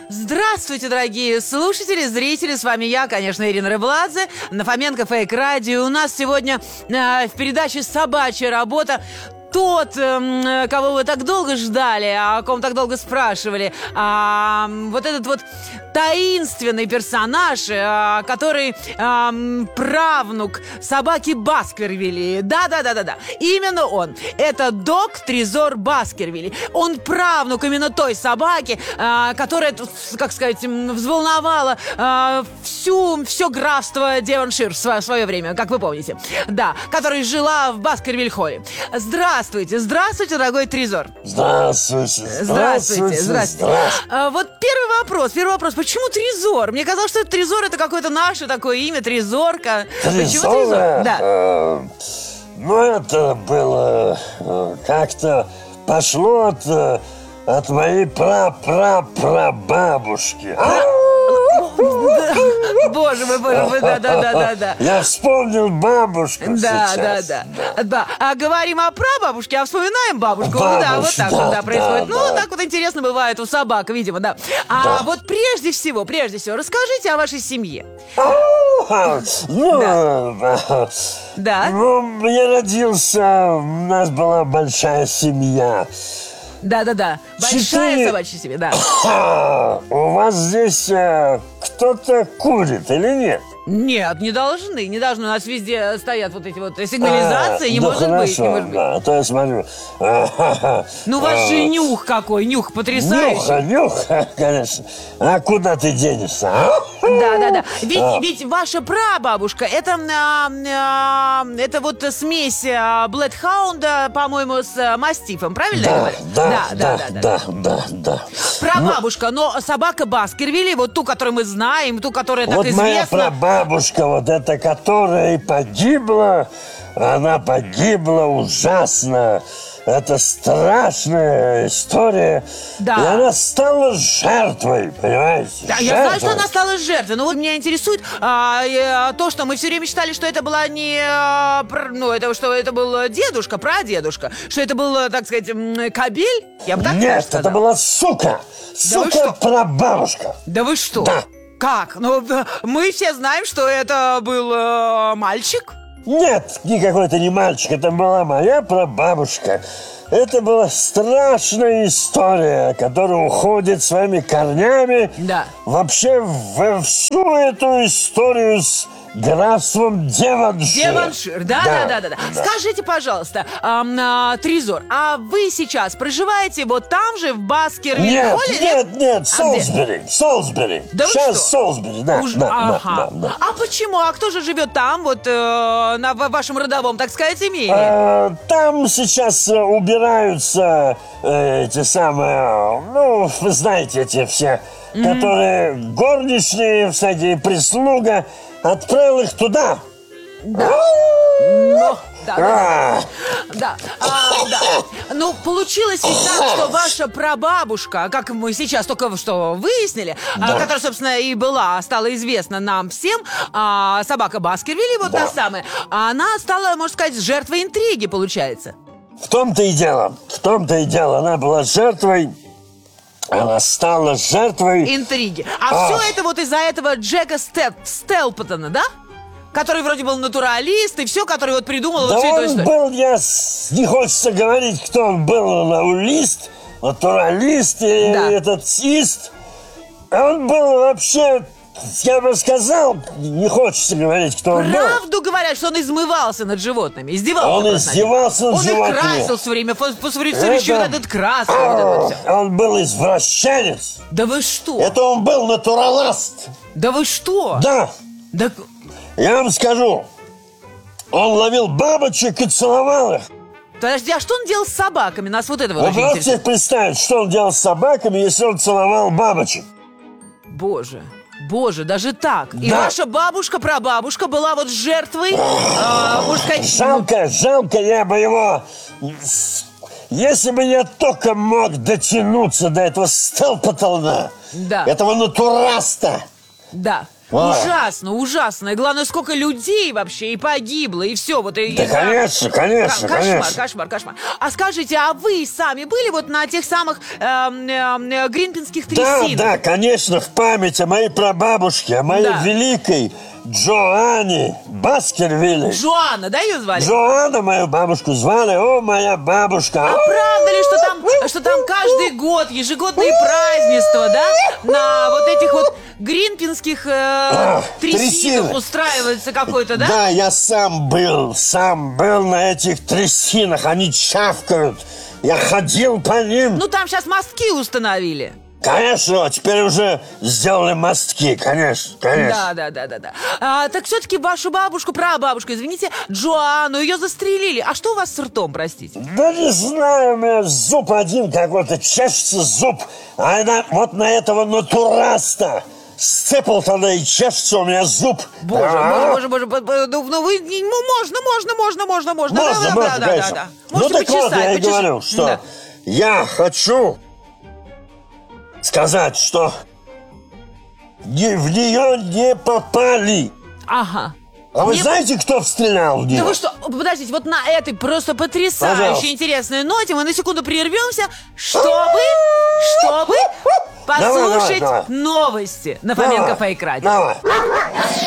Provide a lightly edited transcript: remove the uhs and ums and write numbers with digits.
Здравствуйте, дорогие слушатели, зрители. С вами я, конечно, Ирина Рыбладзе, на Фоменко Фейк Радио. У нас сегодня в передаче «Собачья работа» тот, кого вы так долго ждали, о ком так долго спрашивали. Вот этот вот таинственный персонаж, который правнук собаки Баскервилей. Да. Именно он. Это Дог Трезор Баскервилей. Он правнук именно той собаки, которая, как сказать, взволновала все графство Девоншир в свое время, как вы помните. Да, которая жила в Баскервиль-холле. Здравствуйте, дорогой Трезор. Здравствуйте. Вот первый вопрос. Почему Трезор? Мне казалось, что Трезор это какое-то наше такое имя, Трезорка. Почему Трезор? Да. Это было как-то пошло от моей прабабушки. Боже мой, да. Я вспомнил бабушку сейчас. Да. Говорим о прабабушке, а вспоминаем бабушку. Вот так вот происходит. Так вот интересно бывает у собак, видимо, да. Вот прежде всего, расскажите о вашей семье. Я родился, у нас была большая семья. Да. Большая собачья семья, да. У вас здесь кто-то курит или нет? Нет, не должны. У нас везде стоят вот эти вот сигнализации. Не может быть. Да, то я смотрю. У вас же нюх какой, нюх потрясающий. Нюх, конечно. А куда ты денешься? Да. Ведь ваша прабабушка, это вот смесь блэдхаунда, по-моему, с мастифом, правильно я говорю? Да. Прабабушка, но собака Баскервилей, вот ту, которую мы знаем, ту, которая так известна. Моя прабабушка, вот эта, которая и погибла, она погибла ужасно. Это страшная история. Да. И она стала жертвой, понимаете? Да, я знаю, что она стала жертвой. Но вот меня интересует то, что мы все время считали, что это была не... что это был дедушка, прадедушка. Что это был, так сказать, кобель? Я бы так сказала. Нет, это была сука. Сука-прабабушка. Да вы что? Да. Как? Мы все знаем, что это был мальчик. Нет, никакой это не мальчик, это была моя прабабушка. Это была страшная история, которая уходит своими корнями вообще во всю эту историю с графством Девоншир. Девоншир, да. Скажите, пожалуйста, Трезор, а вы сейчас проживаете вот там же, в Баскервиль-холле? Нет, Солсбери. Да сейчас Солсбери, да. А почему? А кто же живет там, вот на вашем родовом, так сказать, имении? Там сейчас убираются эти самые, вы знаете, эти все, которые горничные, всякие прислуга. Отправил их туда. Да. Получилось ведь так, что ваша прабабушка, как мы сейчас только что выяснили, которая, собственно, и стала известна нам всем, собака Баскервилей, вот та самая, она стала, можно сказать, жертвой интриги, получается. В том-то и дело. Она была жертвой. Она стала жертвой интриги. Все это вот из-за этого Джека Стелпотона, да? Который вроде был натуралист и все, который вот придумал вот всю эту историю. Не хочется говорить, кто он был, натуралист и этот ист. Он был вообще, я бы сказал, не хочется говорить, кто он был. Правду говорят, что он измывался над животными, издевался. Он издевался над животными. Он их красил все время, посмотрите, этот красный. Он был извращенец. Да вы что? Это он был натуралист. Да вы что? Да. Я вам скажу, он ловил бабочек и целовал их. Подожди, а что он делал с собаками? Нас вот это вот очень интересно. Вы можете представить, что он делал с собаками, если он целовал бабочек? Боже, даже так. И ваша бабушка, прабабушка была вот жертвой, можно сказать... Жалко, я бы его... Если бы я только мог дотянуться до этого Стелпотона, этого натураста. Да. Ужасно, ужасно. И главное, сколько людей вообще и погибло, и все. Вот, да, конечно. Кошмар. А скажите, а вы сами были вот на тех самых гринпинских трясинах? Да, конечно, в память о моей прабабушке, о моей великой Джоанне Баскервилле. Джоанна, да, ее звали? Джоанна, мою бабушку звали. О, моя бабушка. А правда ли, что там каждый год ежегодные празднества, да? На вот этих вот гринпинских трясинах устраивается какой-то, да? Да, я сам был на этих трясинах. Они чавкают. Я ходил по ним. Ну, там сейчас мостки установили. Конечно, теперь уже сделали мостки, конечно. Да. Так все-таки вашу прабабушку, извините, Джоанну, ее застрелили. А что у вас с ртом, простите? Да не знаю, у меня зуб один какой-то, чешется зуб. А она вот на этого натураста сцепил тогда и чешется у меня зуб. Боже. Ну, вы, можно. Да. Ну так вот, я и говорю, что я хочу сказать, что в нее не попали. Ага. А вы знаете, кто стрелял в нее? Да вы что, подождите, вот на этой просто потрясающей интересной ноте мы на секунду прервемся, чтобы послушать новости на Фоменко Фейк Радио. Давай.